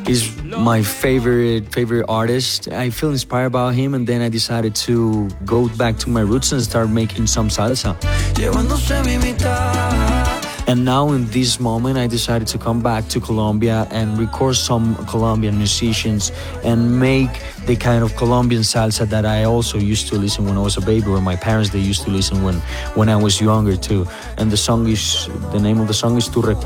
He's my favorite artist. I feel inspired about him, and then I decided to go back to my roots and start making some salsa. And now in this moment, I decided to come back to Colombia and record some Colombian musicians and make the kind of Colombian salsa that I also used to listen when I was a baby, or my parents they used to listen when I was younger too. And the name of the song is Tu